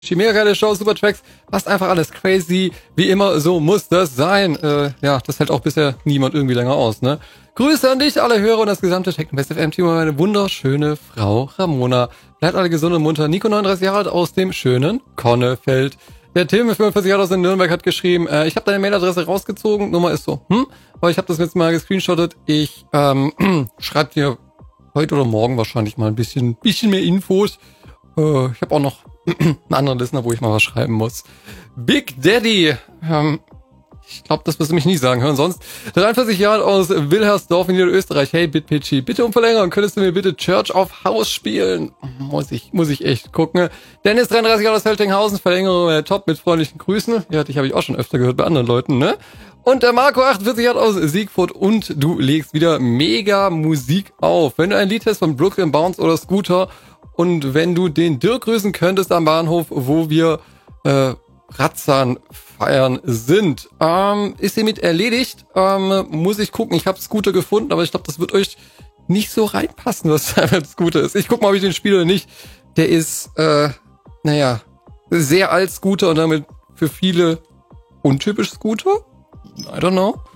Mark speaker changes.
Speaker 1: Mega geile Show, super Tracks, passt einfach alles crazy, wie immer, so muss das sein. Ja, das hält auch bisher niemand irgendwie länger aus, ne? Grüße an dich, alle Hörer und das gesamte Techno-Best FM-Team und meine wunderschöne Frau Ramona. Bleibt alle gesund und munter. Nico, 39 Jahre alt, aus dem schönen Konnefeld. Der Tim, 45 Jahre aus Nürnberg, hat geschrieben, ich habe deine Mailadresse rausgezogen, Nummer ist so, aber ich habe das jetzt mal gescreenshottet. Ich schreibe dir heute oder morgen wahrscheinlich mal ein bisschen mehr Infos. Ich habe auch noch einen anderen Listener, wo ich mal was schreiben muss. Big Daddy. Ich glaube, das wirst du mich nie sagen hören. Sonst 43 Jahre aus Wilhersdorf in Niederösterreich. Hey, BitPitchy, bitte um Verlängerung. Könntest du mir bitte Church of House spielen? Muss ich echt gucken. Dennis, 33 Jahre aus Höltinghausen. Verlängerung top mit freundlichen Grüßen. Ja, dich habe ich auch schon öfter gehört bei anderen Leuten, ne? Und der Marco, 48 Jahre aus Siegfurt. Und du legst wieder mega Musik auf. Wenn du ein Lied hast von Brooklyn Bounce oder Scooter und wenn du den Dirk grüßen könntest am Bahnhof, wo wir Ratzahn feiern sind. Ist hiermit erledigt. Muss ich gucken. Ich habe Scooter gefunden, aber ich glaube, das wird euch nicht so reinpassen, was da mit Scooter ist. Ich guck mal, ob ich den spiele oder nicht. Der ist, sehr alt Scooter und damit für viele untypisch Scooter. I don't know.